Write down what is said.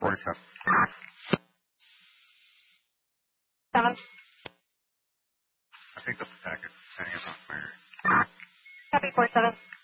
47. 7. I think the packet setting is on fire. Copy 47.